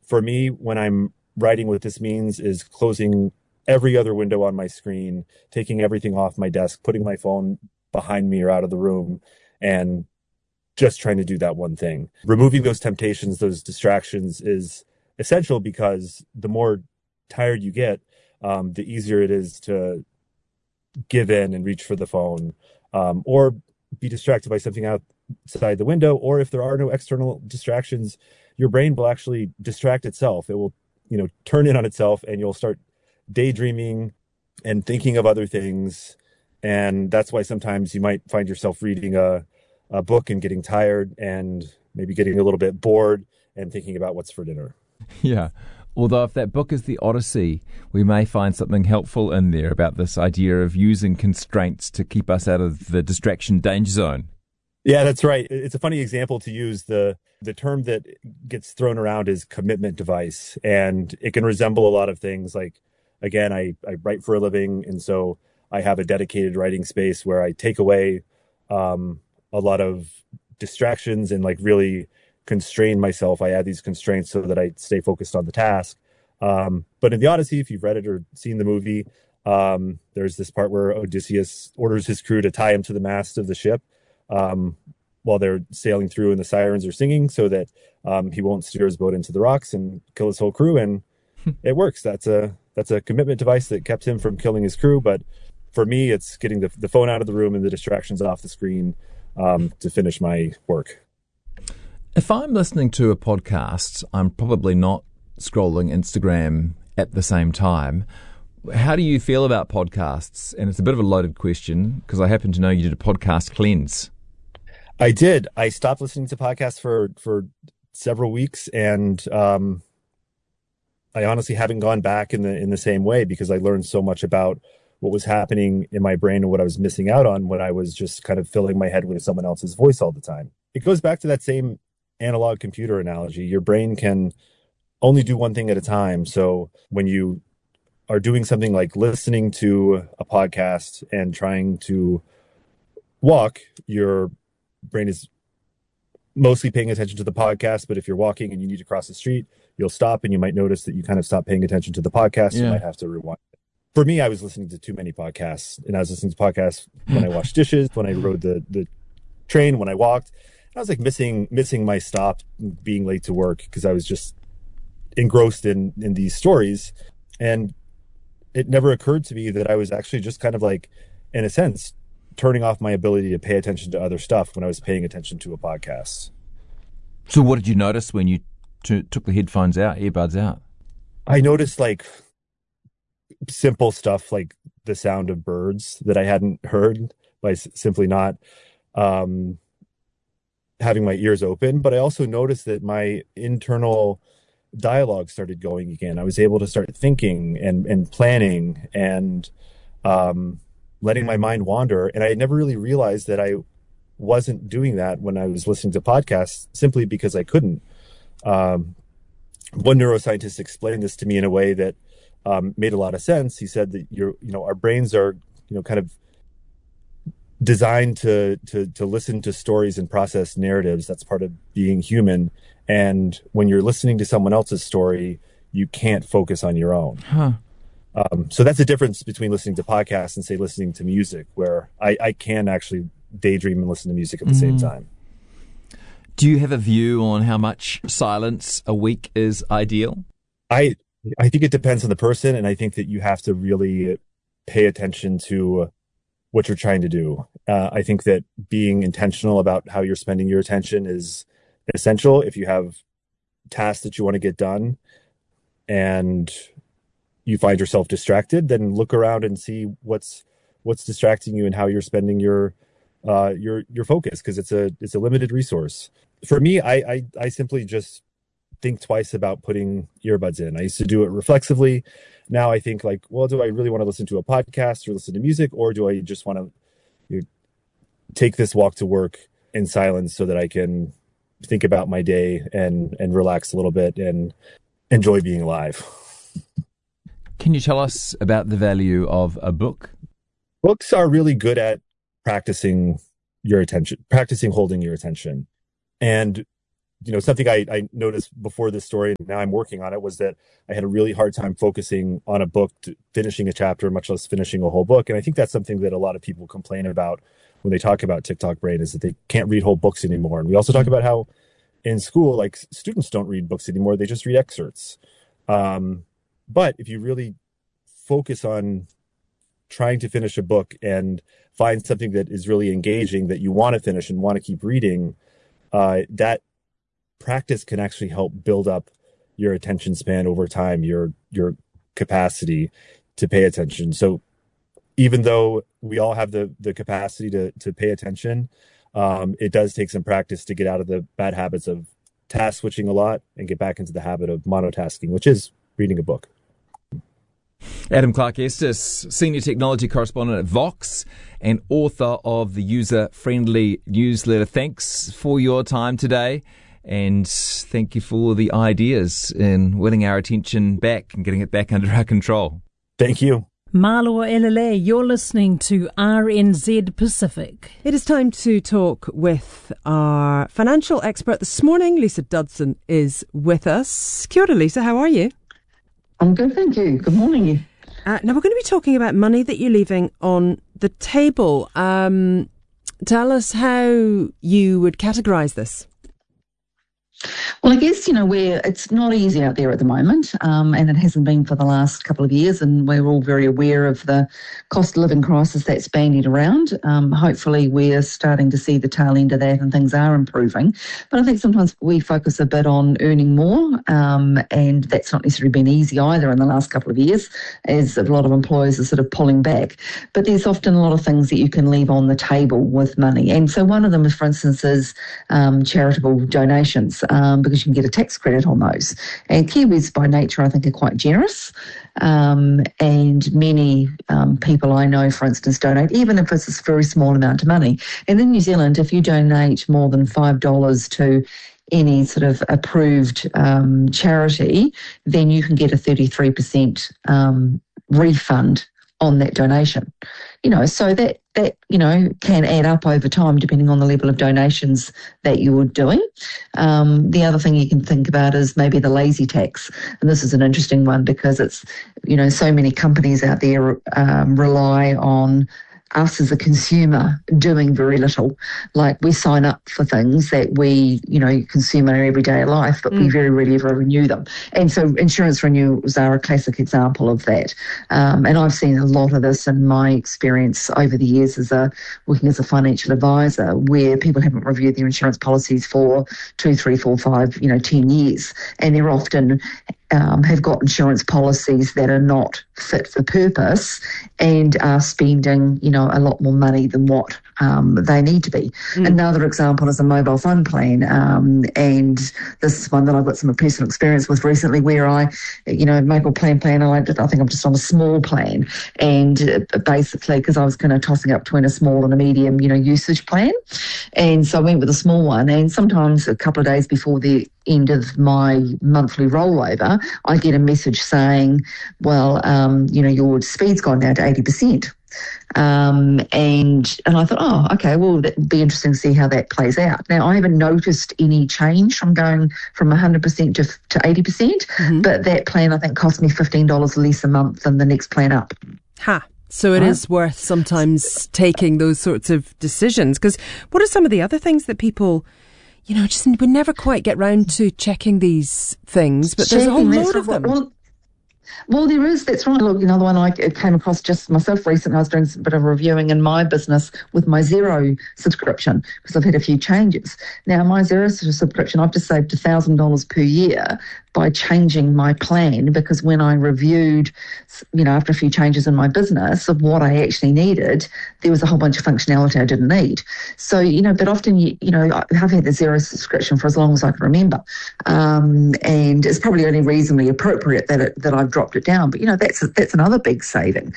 for me, when I'm writing, what this means is closing every other window on my screen, taking everything off my desk, putting my phone behind me or out of the room, and just trying to do that one thing. Removing those temptations, those distractions is essential, because the more tired you get, the easier it is to give in and reach for the phone, or be distracted by something outside the window. Or if there are no external distractions, your brain will actually distract itself. It will, turn in on itself, and you'll start daydreaming and thinking of other things. And that's why sometimes you might find yourself reading a book and getting tired and maybe getting a little bit bored and thinking about what's for dinner. Yeah. Although if that book is the Odyssey, we may find something helpful in there about this idea of using constraints to keep us out of the distraction danger zone. Yeah, that's right. It's a funny example to use. The term that gets thrown around is commitment device, and it can resemble a lot of things. Like, again, I write for a living, and so I have a dedicated writing space where I take away a lot of distractions and really constrain myself. I add these constraints so that I stay focused on the task. But in the Odyssey, if you've read it or seen the movie, there's this part where Odysseus orders his crew to tie him to the mast of the ship while they're sailing through and the sirens are singing, so that he won't steer his boat into the rocks and kill his whole crew. And it works. That's a commitment device that kept him from killing his crew. But for me, it's getting the phone out of the room and the distractions off the screen to finish my work. If I'm listening to a podcast, I'm probably not scrolling Instagram at the same time. How do you feel about podcasts? And it's a bit of a loaded question, because I happen to know you did a podcast cleanse. I did. I stopped listening to podcasts for several weeks, and I honestly haven't gone back in the same way, because I learned so much about what was happening in my brain and what I was missing out on when I was just kind of filling my head with someone else's voice all the time. It goes back to that same analog computer analogy. Your brain can only do one thing at a time. So when you are doing something like listening to a podcast and trying to walk, your brain is mostly paying attention to the podcast. But if you're walking and you need to cross the street, you'll stop, and you might notice that you kind of stop paying attention to the podcast. Yeah. You might have to rewind. For me, I was listening to too many podcasts, and I was listening to podcasts when I washed dishes, when I rode the train, when I walked. I was missing my stop, being late to work, because I was just engrossed in these stories. And it never occurred to me that I was actually just kind of in a sense, turning off my ability to pay attention to other stuff when I was paying attention to a podcast. So what did you notice when you took the earbuds out? I noticed simple stuff like the sound of birds that I hadn't heard by simply not having my ears open. But I also noticed that my internal dialogue started going again. I was able to start thinking and planning and letting my mind wander. And I had never really realized that I wasn't doing that when I was listening to podcasts, simply because I couldn't. One neuroscientist explained this to me in a way that made a lot of sense. He said that our brains are kind of designed to listen to stories and process narratives. That's part of being human. And when you're listening to someone else's story, you can't focus on your own. Huh. So that's the difference between listening to podcasts and, say, listening to music, where I can actually daydream and listen to music at the same time. Do you have a view on how much silence a week is ideal? I think it depends on the person, and I think that you have to really pay attention to what you're trying to do. I think that being intentional about how you're spending your attention is essential. If you have tasks that you want to get done and you find yourself distracted, then look around and see what's distracting you and how you're spending your focus, because it's a limited resource. For me, I simply just think twice about putting earbuds in. I used to do it reflexively. Now I think do I really want to listen to a podcast or listen to music, or do I just want to take this walk to work in silence so that I can think about my day and relax a little bit and enjoy being alive? Can you tell us about the value of a book? Books are really good at practicing holding your attention. And something I noticed before this story, and now I'm working on it, was that I had a really hard time focusing on a book, finishing a chapter, much less finishing a whole book. And I think that's something that a lot of people complain about when they talk about TikTok brain, is that they can't read whole books anymore. And we also talk about how in school, like, students don't read books anymore. They just read excerpts. But if you really focus on trying to finish a book and find something that is really engaging, that you want to finish and want to keep reading, that practice can actually help build up your attention span over time, your capacity to pay attention. So even though we all have the capacity to pay attention, it does take some practice to get out of the bad habits of task switching a lot and get back into the habit of monotasking, which is reading a book. Adam Clark-Estes, Senior Technology Correspondent at Vox and author of the user-friendly newsletter. Thanks for your time today, and thank you for the ideas in winning our attention back and getting it back under our control. Thank you. Malo Elele, you're listening to RNZ Pacific. It is time to talk with our financial expert this morning. Lisa Dodson is with us. Kia ora, Lisa, how are you? I'm good, thank you. Good morning. Now, we're going to be talking about money that you're leaving on the table. Tell us how you would categorise this. Well, I guess, it's not easy out there at the moment, and it hasn't been for the last couple of years, and we're all very aware of the cost of living crisis that's bandied around. Hopefully we're starting to see the tail end of that and things are improving. But I think sometimes we focus a bit on earning more, and that's not necessarily been easy either in the last couple of years, as a lot of employers are sort of pulling back. But there's often a lot of things that you can leave on the table with money. And so one of them, for instance, is charitable donations, because you can get a tax credit on those. And Kiwis by nature, I think, are quite generous. And many people I know, for instance, donate, even if it's a very small amount of money. And in New Zealand, if you donate more than $5 to any sort of approved charity, then you can get a 33% refund on that donation. So that can add up over time depending on the level of donations that you're doing. The other thing you can think about is maybe the lazy tax. And this is an interesting one because it's, so many companies out there rely on us as a consumer doing very little. Like, we sign up for things that we, consume in our everyday life, but we very rarely ever renew them. And so insurance renewals are a classic example of that. And I've seen a lot of this in my experience over the years working as a financial advisor, where people haven't reviewed their insurance policies for 2, 3, 4, 5, 10 years. And they're often have got insurance policies that are not fit for purpose and are spending, a lot more money than what they need to be. Another example is a mobile phone plan. And this is one that I've got some personal experience with recently, where I, mobile plan, I think I'm just on a small plan. And basically, because I was kind of tossing up between a small and a medium, usage plan. And so I went with a small one. And sometimes a couple of days before the end of my monthly rollover, I get a message saying, well, your speed's gone down to 80%. And I thought, oh, okay, well, that'd be interesting to see how that plays out. Now, I haven't noticed any change from going from 100% to 80%, but that plan, I think, cost me $15 less a month than the next plan up. So it is worth sometimes taking those sorts of decisions. Because what are some of the other things that people, just we never quite get round to checking these things, but there's a whole load of them. Well, there is. That's right. Look, the one I came across just myself recently, I was doing a bit of reviewing in my business with my Xero subscription, because I've had a few changes. Now, my Xero subscription, I've just saved $1,000 per year by changing my plan, because when I reviewed, after a few changes in my business of what I actually needed, there was a whole bunch of functionality I didn't need. So, but often, I've had the Xero subscription for as long as I can remember. And it's probably only reasonably appropriate that I've dropped it down. But, that's another big saving.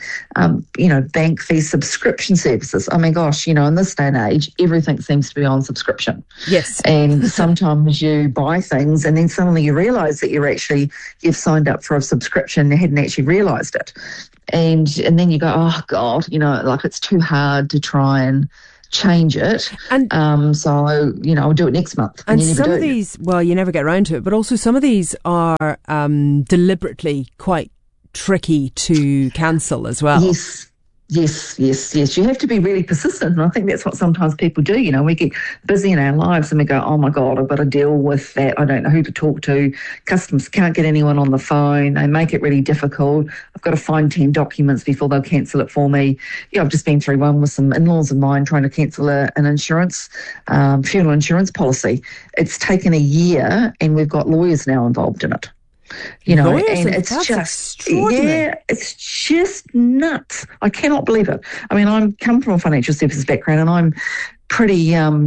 Bank fees, subscription services. I mean, gosh, in this day and age, everything seems to be on subscription. Yes. And sometimes you buy things and then suddenly you realise that you've signed up for a subscription and hadn't actually realised it. And then you go, oh God, it's too hard to try and change it. And so, I'll do it next month. And you some of these, well, you never get around to it, but also some of these are deliberately quite tricky to cancel as well. Yes. You have to be really persistent. And I think that's what sometimes people do. We get busy in our lives and we go, oh my God, I've got to deal with that. I don't know who to talk to. Customers can't get anyone on the phone. They make it really difficult. I've got to find 10 documents before they'll cancel it for me. I've just been through one with some in-laws of mine trying to cancel an insurance, funeral insurance policy. It's taken a year and we've got lawyers now involved in it. Lawyers, and it's that's just, extraordinary. it's just nuts. I cannot believe it. I mean, I come from a financial services background and I'm pretty,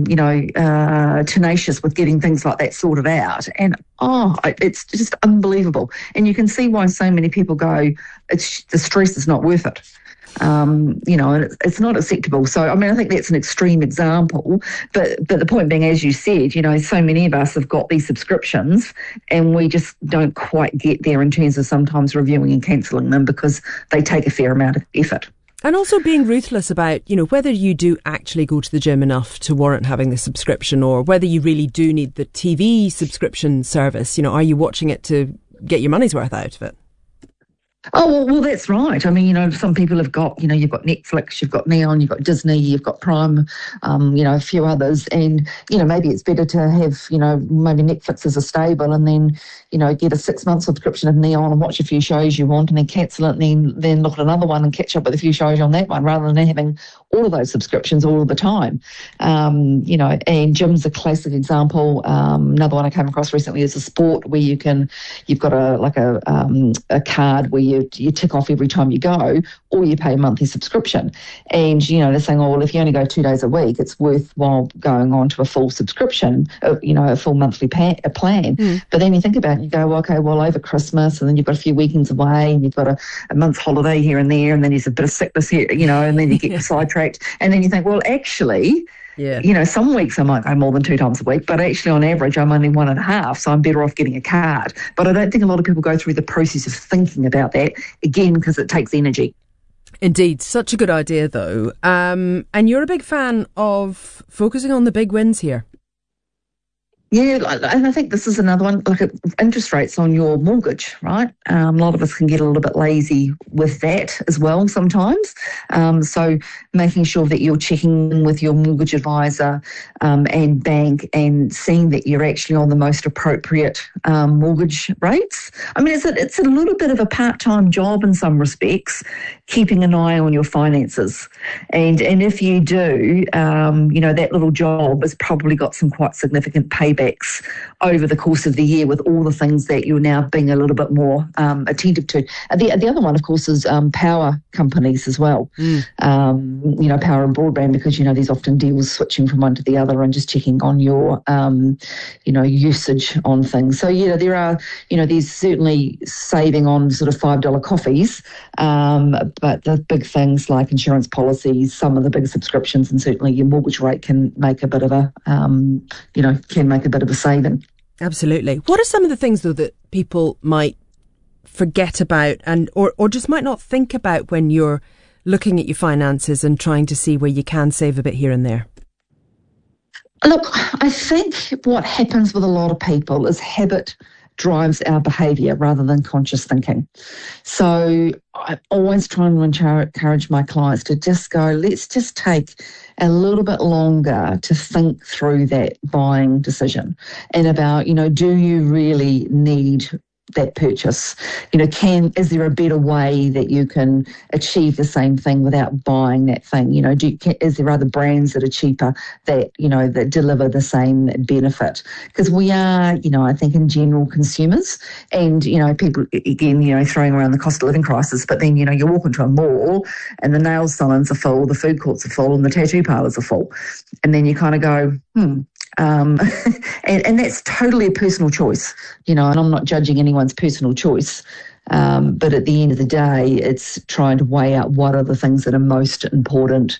tenacious with getting things like that sorted out. And, it's just unbelievable. And you can see why so many people go, the stress is not worth it. And it's not acceptable. So, I mean, I think that's an extreme example. But the point being, as you said, so many of us have got these subscriptions and we just don't quite get there in terms of sometimes reviewing and cancelling them because they take a fair amount of effort. And also being ruthless about, whether you do actually go to the gym enough to warrant having the subscription or whether you really do need the TV subscription service. Are you watching it to get your money's worth out of it? Oh, well, that's right. I mean, some people have got, you've got Netflix, you've got Neon, you've got Disney, you've got Prime, a few others. And, maybe it's better to have, maybe Netflix as a stable and then, get a 6-month subscription of Neon and watch a few shows you want and then cancel it and then look at another one and catch up with a few shows on that one rather than having all of those subscriptions all the time. And gym's a classic example. Another one I came across recently is a sport where you've got a card where you tick off every time you go, or you pay a monthly subscription. And, they're saying, well, if you only go 2 days a week, it's worthwhile going on to a full subscription, a full monthly plan. But then you think about it, you go, well, okay, well, over Christmas, and then you've got a few weekends away, and you've got a month's holiday here and there, and then there's a bit of sickness here, and then you get sidetracked. And then you think, well, actually, some weeks I might go more than 2 times a week, but actually on average I'm only 1.5, so I'm better off getting a card. But I don't think a lot of people go through the process of thinking about that, again, because it takes energy. Indeed. Such a good idea, though. And you're a big fan of focusing on the big wins here. Yeah, and I think this is another one, like interest rates on your mortgage, right? A lot of us can get a little bit lazy with that as well sometimes. So making sure that you're checking in with your mortgage advisor and bank and seeing that you're actually on the most appropriate mortgage rates. I mean, it's a little bit of a part-time job in some respects, keeping an eye on your finances. And if you do, that little job has probably got some quite significant paybacks over the course of the year with all the things that you're now being a little bit more attentive to. The other one, of course, is power companies as well. Power and broadband, because, there's often deals switching from one to the other and just checking on your, usage on things. So, there are, there's certainly saving on sort of $5 coffees, but the big things like insurance policies, some of the big subscriptions, and certainly your mortgage rate can make a bit of a, bit of a saving. Absolutely. What are some of the things, though, that people might forget about or just might not think about when you're looking at your finances and trying to see where you can save a bit here and there? Look, I think what happens with a lot of people is habit drives our behaviour rather than conscious thinking. So I always try and encourage my clients to just go, let's just take a little bit longer to think through that buying decision and about, do you really need that purchase? Is there a better way that you can achieve the same thing without buying that thing? Is there other brands that are cheaper that, that deliver the same benefit? Because we are, I think in general consumers and, people, again, throwing around the cost of living crisis, but then, you walk into a mall and the nail salons are full, the food courts are full and the tattoo parlours are full. And then you kind of go, and that's totally a personal choice, and I'm not judging anyone's personal choice. But at the end of the day, it's trying to weigh out what are the things that are most important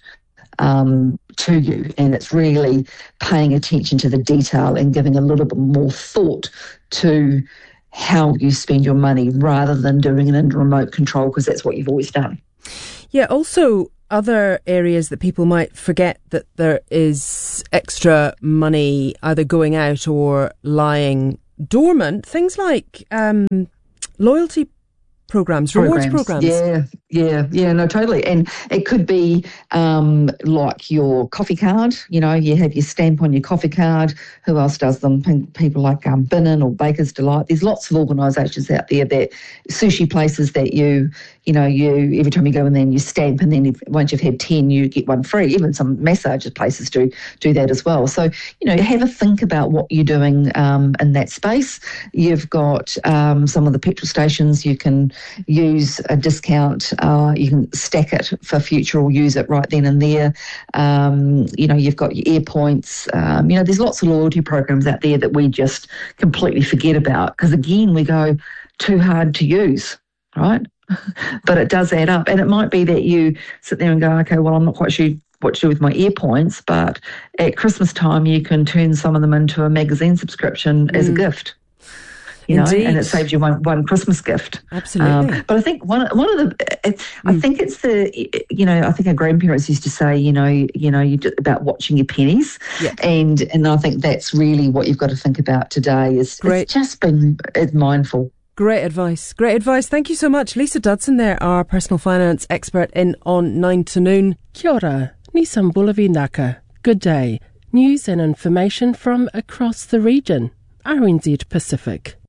to you. And it's really paying attention to the detail and giving a little bit more thought to how you spend your money rather than doing it in remote control, because that's what you've always done. Yeah, also other areas that people might forget that there is extra money either going out or lying dormant? Things like loyalty programs, rewards programs. Yeah, no, totally. And it could be like your coffee card. You know, you have your stamp on your coffee card. Who else does them? People like Binnen or Baker's Delight. There's lots of organisations out there, that sushi places that you every time you go in there and you stamp, and then once you've had 10, you get one free. Even some massage places do that as well. So, have a think about what you're doing in that space. You've got some of the petrol stations. You can use a discount. You can stack it for future or use it right then and there. You've got your AirPoints. There's lots of loyalty programs out there that we just completely forget about, because, again, we go too hard to use, right? But it does add up. And it might be that you sit there and go, okay, well, I'm not quite sure what to do with my AirPoints, but at Christmas time you can turn some of them into a magazine subscription as a gift. Indeed. And it saves you one Christmas gift. Absolutely. But I think one of the, I think it's the, I think our grandparents used to say, about watching your pennies. Yeah. And I think that's really what you've got to think about today is Great. It's just being mindful. Great advice. Thank you so much. Lisa Dudson there, our personal finance expert in On 9 to Noon. Kia ora, Nissan Bulavinaka. Good day. News and information from across the region. RNZ Pacific.